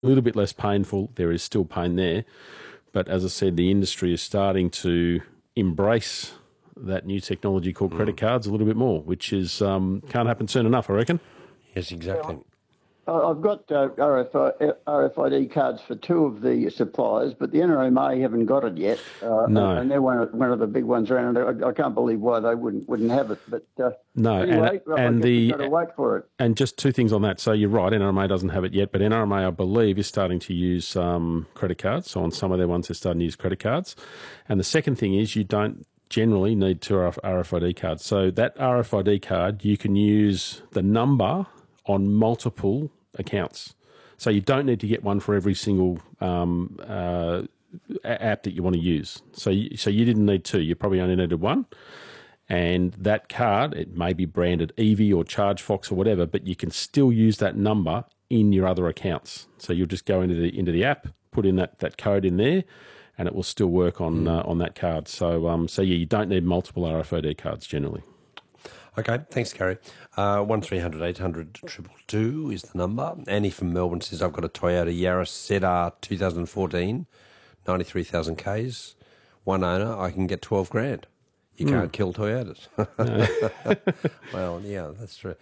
a little bit less painful. There is still pain there. But as I said, the industry is starting to embrace that new technology called credit cards a little bit more, which is can't happen soon enough, I reckon. Yes, exactly. I've got RFID cards for two of the suppliers, but the NRMA haven't got it yet. No. And they're one of the big ones around. And I can't believe why they wouldn't have it. But no, anyway, and we've got to wait for it. And just two things on that. So you're right, NRMA doesn't have it yet, but NRMA, I believe, is starting to use credit cards. So on some of their ones, they're starting to use credit cards. And the second thing is you don't generally need two RFID cards. So that RFID card, you can use the number on multiple accounts. So you don't need to get one for every single app that you want to use. So you didn't need two. You probably only needed one. And that card, it may be branded Evie or ChargeFox or whatever, but you can still use that number in your other accounts. So you'll just go into the app, put in that code in there, and it will still work on that card. So yeah, you don't need multiple RFID cards generally. Okay, thanks, Gary. 1300 800 222 is the number. Annie from Melbourne says, I've got a Toyota Yaris ZR 2014, 93,000 Ks. One owner, I can get 12 grand. You can't kill Toyotas. Well, yeah, that's true.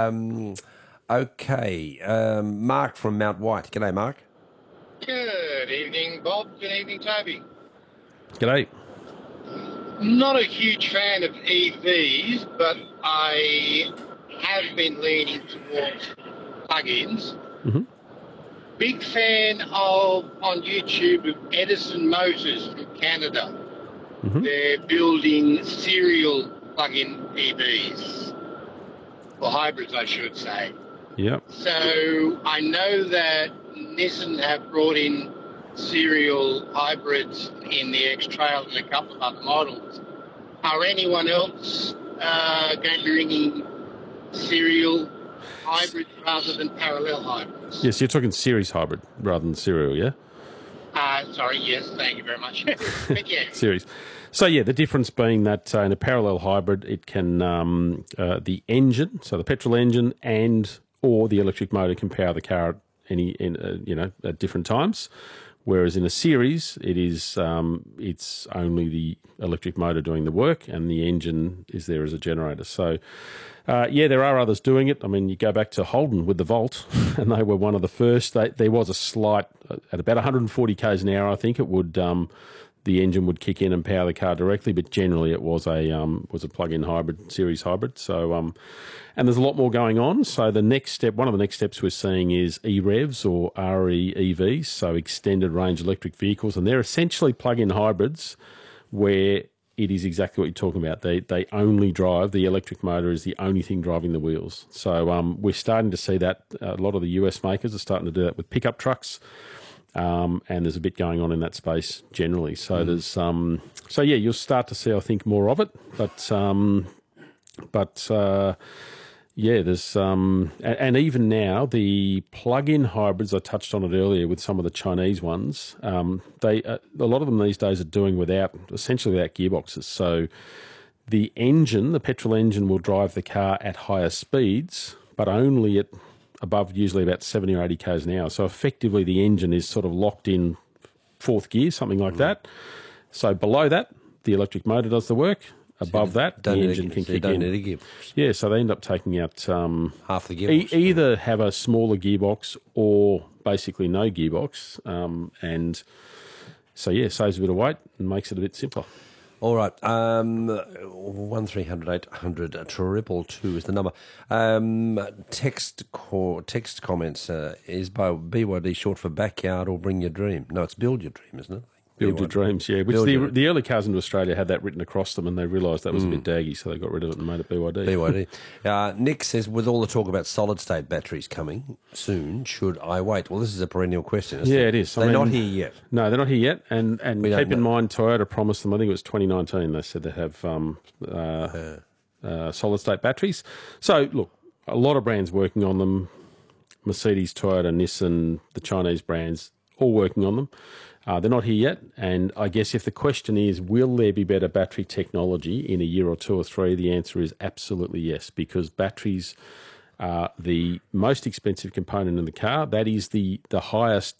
Okay, Mark from Mount White. G'day, Mark. Good evening, Bob. Good evening, Toby. G'day. Not a huge fan of EVs, but I have been leaning towards plug-ins. Mm-hmm. Big fan of, on YouTube, of Edison Motors from Canada. Mm-hmm. They're building serial plug-in EVs, or hybrids, I should say. Yep. So I know that Nissan have brought in serial hybrids in the X-Trail and a couple of other models. Are anyone else going to be bringing serial hybrids rather than parallel hybrids? Yes, you're talking series hybrid rather than serial, yeah? Sorry, yes, thank you very much. But yeah. Series. So, yeah, the difference being that in a parallel hybrid, it can, the engine, so the petrol engine or the electric motor can power the car at different times. Whereas in a series, it's only the electric motor doing the work and the engine is there as a generator. So, yeah, there are others doing it. I mean, you go back to Holden with the Volt, and they were one of the first. There was a slight, at about 140 k's an hour, I think it would, the engine would kick in and power the car directly. But generally, it was a plug-in hybrid, series hybrid. So, and there's a lot more going on. So the next step, one of the next steps we're seeing is EREVs or REEVs, so extended range electric vehicles, and they're essentially plug-in hybrids where it is exactly what you're talking about. They only drive, the electric motor is the only thing driving the wheels. So we're starting to see that. A lot of the US makers are starting to do that with pickup trucks, and there's a bit going on in that space generally. So there's so yeah, you'll start to see, I think, more of it. But yeah, there's and even now the plug-in hybrids, I touched on it earlier with some of the Chinese ones. They a lot of them these days are doing essentially without gearboxes. So the engine, the petrol engine, will drive the car at higher speeds, but only at above usually about 70 or 80 k's an hour. So effectively, the engine is sort of locked in fourth gear, something like that. So below that, the electric motor does the work. Above that, the engine can kick in. Don't need a gearbox. Yeah, so they end up taking out half the gearbox. Either have a smaller gearbox or basically no gearbox, and so yeah, saves a bit of weight and makes it a bit simpler. All right, 1300 800 222 is the number. Text comments. Is BYD short for backyard or bring your dream? No, it's build your dream, isn't it? Build your dreams, yeah. Which the early cars into Australia had that written across them, and they realised that was a bit daggy, so they got rid of it and made it BYD. BYD. Nick says, with all the talk about solid-state batteries coming soon, should I wait? Well, this is a perennial question, isn't it? Yeah, it is. They're not here yet. No, they're not here yet. And keep in mind, Toyota promised them, I think it was 2019, they said they have solid-state batteries. So, look, a lot of brands working on them. Mercedes, Toyota, Nissan, the Chinese brands, all working on them. They're not here yet, and I guess if the question is, will there be better battery technology in a year or two or three, the answer is absolutely yes, because batteries the most expensive component in the car. That is the highest